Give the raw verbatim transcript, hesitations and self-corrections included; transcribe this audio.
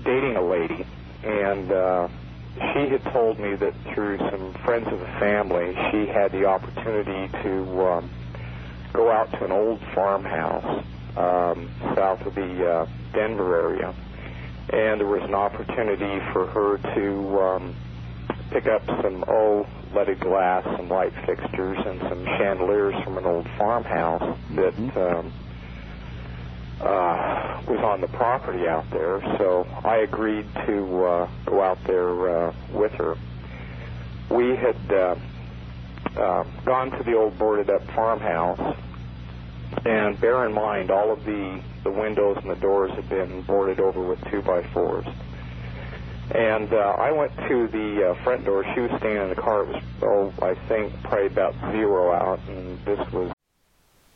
dating a lady, and uh, she had told me that through some friends of the family, she had the opportunity to um, go out to an old farmhouse um, south of the uh, Denver area, and there was an opportunity for her to um, pick up some old leaded glass, some light fixtures, and some chandeliers from an old farmhouse that um, uh, was on the property out there. So I agreed to uh, go out there uh, with her. We had uh, uh, gone to the old boarded-up farmhouse, and bear in mind, all of the, the windows and the doors had been boarded over with two-by-fours. And uh, I went to the uh, front door. She was standing in the car. It was, oh, I think, probably about zero out, and this was